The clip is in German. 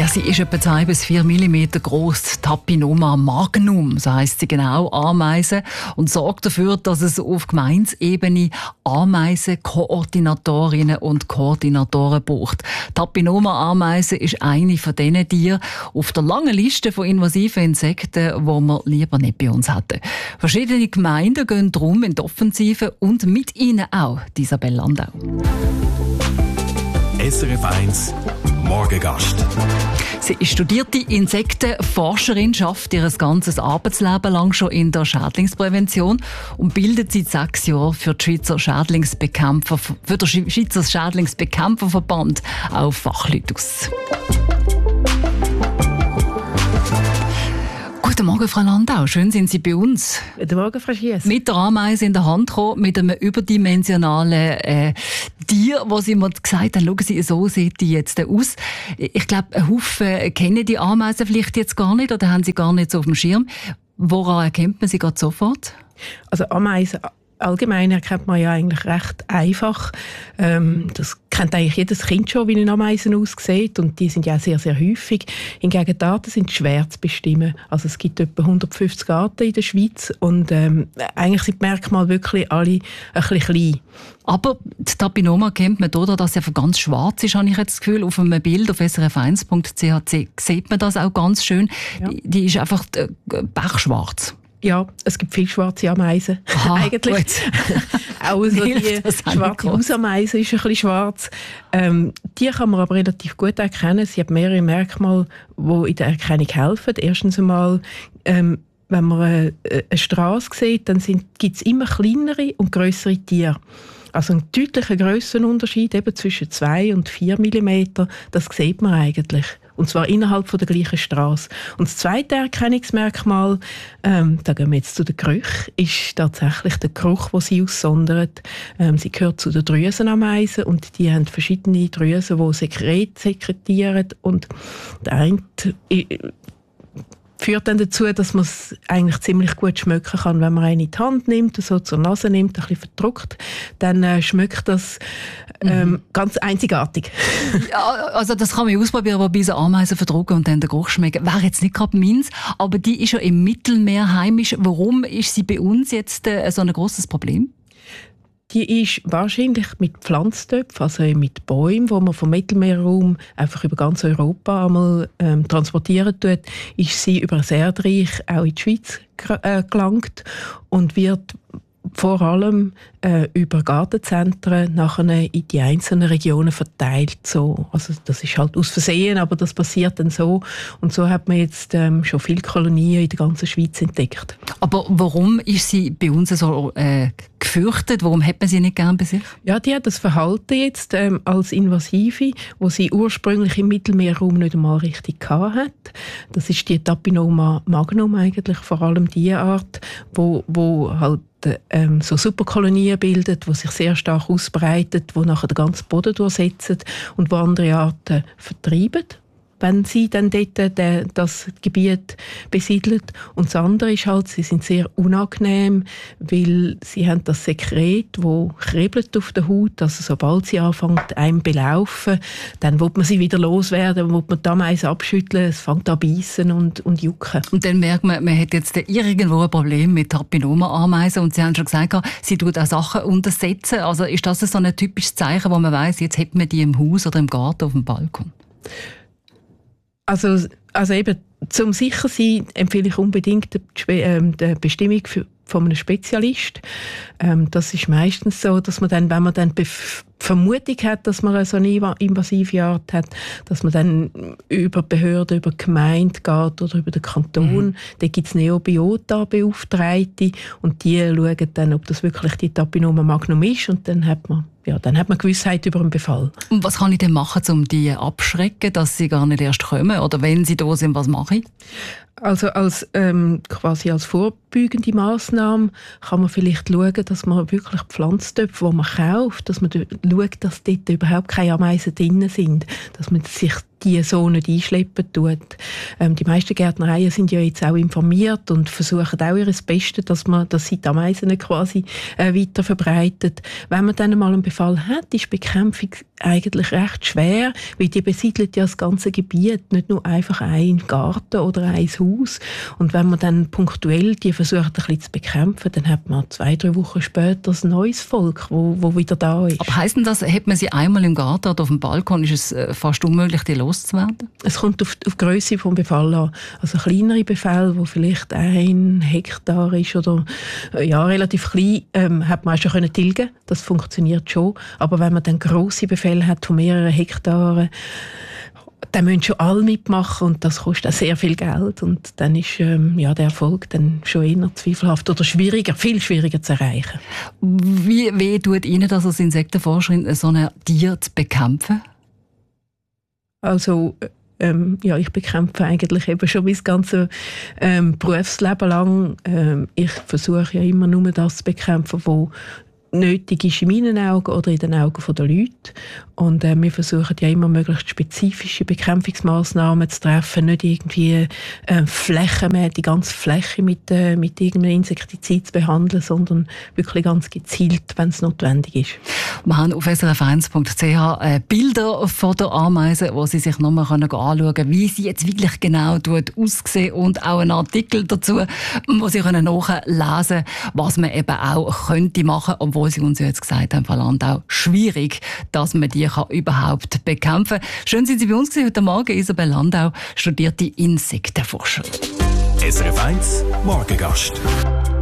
Ja, sie ist etwa 2 bis 4 mm groß, Tapinoma magnum, so heisst sie genau, Ameise, und sorgt dafür, dass es auf Gemeindeebene Ameisenkoordinatorinnen und Koordinatoren braucht. Tapinoma-Ameise ist eine von diesen Tieren auf der langen Liste von invasiven Insekten, die wir lieber nicht bei uns hätten. Verschiedene Gemeinden gehen darum in die Offensive und mit ihnen auch Isabel Landau. SRF 1 Morgengast. Sie ist studierte Insektenforscherin, schafft ihr ganzes Arbeitsleben lang schon in der Schädlingsprävention und bildet seit 6 Jahren für den Schweizer Schädlingsbekämpferverband auch Fachleute aus. Guten Morgen, Frau Landau. Schön sind Sie bei uns. Guten Morgen, Frau Schiess. Mit der Ameise in der Hand gekommen, mit einem überdimensionalen Tier, wo Sie mir gesagt haben, schauen Sie, so sieht die jetzt aus. Ich glaube, ein Haufen kennen die Ameisen vielleicht jetzt gar nicht oder haben sie gar nicht so auf dem Schirm. Woran erkennt man sie gerade sofort? Also Ameisen allgemein erkennt man ja eigentlich recht einfach. Das kennt eigentlich jedes Kind schon, wie eine Ameise aussieht, und die sind ja sehr, sehr häufig. Hingegen die Arten sind schwer zu bestimmen. Also es gibt etwa 150 Arten in der Schweiz und eigentlich sind die Merkmale wirklich alle ein bisschen klein. Aber die Tapinoma kennt man, oder? Dass sie einfach ganz schwarz ist, habe ich jetzt das Gefühl. Auf einem Bild auf srf1.ch sieht man das auch ganz schön. Ja. Die ist einfach pechschwarz. Ja, es gibt viele schwarze Ameisen. Aha, eigentlich. Auch so die schwarze Hausameise ist ein bisschen schwarz. Die kann man aber relativ gut erkennen. Sie hat mehrere Merkmale, die in der Erkennung helfen. Erstens einmal, wenn man eine Strasse sieht, dann gibt es immer kleinere und grössere Tiere. Also ein deutlicher Grössenunterschied eben zwischen 2 und 4 mm, das sieht man eigentlich. Und zwar innerhalb von der gleichen Strasse. Und das zweite Erkennungsmerkmal, da gehen wir jetzt zu den Gerüchen, ist tatsächlich der Geruch, den sie aussondert. Sie gehört zu den Drüsenameisen und die haben verschiedene Drüsen, die Sekret sekretieren. Und der eine führt dann dazu, dass man es eigentlich ziemlich gut schmecken kann. Wenn man eine in die Hand nimmt, so zur Nase nimmt, ein bisschen verdruckt, dann schmeckt das ganz einzigartig. Ja, also das kann man ausprobieren, aber bei so Ameisen verdrucken und dann den Geruch schmecken. Wäre jetzt nicht gerade meins, aber die ist ja im Mittelmeer heimisch. Warum ist sie bei uns jetzt so ein grosses Problem? Die ist wahrscheinlich mit Pflanztöpfen, also mit Bäumen, die man vom Mittelmeerraum einfach über ganz Europa einmal transportieren tut, ist sie über das Erdreich auch in die Schweiz gelangt und wird vor allem über Gartenzentren nachher in die einzelnen Regionen verteilt. So. Also das ist halt aus Versehen, aber das passiert dann so. Und so hat man jetzt schon viele Kolonien in der ganzen Schweiz entdeckt. Aber warum ist sie bei uns so gefürchtet? Warum hat man sie nicht gern bei sich? Ja, die hat das Verhalten jetzt als Invasive, wo sie ursprünglich im Mittelmeerraum nicht einmal richtig hatte. Das ist die Tapinoma magnum eigentlich, vor allem die Art, wo halt so Superkolonien bildet, die sich sehr stark ausbreitet, die nachher den ganzen Boden durchsetzen und die andere Arten vertreiben, wenn sie dann dort das Gebiet besiedeln. Und das andere ist halt, sie sind sehr unangenehm, weil sie haben das Sekret, das kribbelt auf der Haut. Also sobald sie anfängt, einem belaufen, dann will man sie wieder loswerden, will man die Ameise abschütteln, es fängt an beißen und jucken. Und dann merkt man, man hat jetzt irgendwo ein Problem mit Tapinoma-Ameisen und Sie haben schon gesagt, sie tut auch Sachen untersetzen. Also ist das so ein typisches Zeichen, wo man weiss, jetzt hat man die im Haus oder im Garten auf dem Balkon? Also eben, zum sicher sein empfehle ich unbedingt die Bestimmung von einem Spezialist. Das ist meistens so, dass man dann, wenn man dann Vermutung hat, dass man so eine invasive Art hat, dass man dann über Behörden, über die Gemeinde geht oder über den Kanton. Da gibt es Neobiota-Beauftragte und die schauen dann, ob das wirklich die Tapinoma magnum ist, und dann hat man Gewissheit über den Befall. Und was kann ich denn machen, um die abschrecken, dass sie gar nicht erst kommen? Oder wenn sie da sind, was mache ich? Also quasi als vorbeugende Massnahme kann man vielleicht schauen, dass man wirklich Pflanztöpfe, die man kauft, dass man schaut, dass dort überhaupt keine Ameisen drin sind. Dass man sich die so nicht einschleppen tut. Die meisten Gärtnereien sind ja jetzt auch informiert und versuchen auch ihr Bestes, dass sie die Ameisen nicht quasi weiter verbreitet. Wenn man dann mal einen Befall hat, ist Bekämpfung eigentlich recht schwer, weil die besiedelt ja das ganze Gebiet, nicht nur einfach einen Garten oder ein Haus. Und wenn man dann punktuell die versucht, ein bisschen zu bekämpfen, dann hat man 2-3 Wochen später ein neues Volk, wo wieder da ist. Aber heisst denn das, hat man sie einmal im Garten oder auf dem Balkon, ist es fast unmöglich, die loszuwerden? Es kommt auf die Grösse des Befalls an. Also kleinere Befälle, wo vielleicht 1 Hektar ist oder relativ klein, hat man auch schon tilgen. Das funktioniert schon. Aber wenn man dann grosse Befälle hat von mehreren Hektaren, dann müssen schon alle mitmachen und das kostet auch sehr viel Geld. Und dann ist der Erfolg dann schon eher zweifelhaft oder viel schwieriger zu erreichen. Wie weh tut Ihnen das als Insektenforscherin, so ein Tier zu bekämpfen? Also ich bekämpfe eigentlich eben schon mein ganzes Berufsleben lang. Ich versuche ja immer nur das zu bekämpfen, was nötig ist in meinen Augen oder in den Augen der Leute. Und wir versuchen ja immer möglichst spezifische Bekämpfungsmaßnahmen zu treffen, nicht irgendwie die ganze Fläche mit irgendeinem Insektizid zu behandeln, sondern wirklich ganz gezielt, wenn es notwendig ist. Wir haben auf srf1.ch Bilder von der Ameise, wo Sie sich nochmal anschauen können, wie sie jetzt wirklich genau aussieht und auch einen Artikel dazu, wo Sie nachlesen können, was man eben auch könnte machen, obwohl Sie uns ja jetzt gesagt haben, Frau Landau, schwierig, dass man die überhaupt bekämpfen kann. Schön sind Sie bei uns gewesen heute Morgen. Isabel Landau, studierte Insektenforscherin. SRF 1 Morgengast.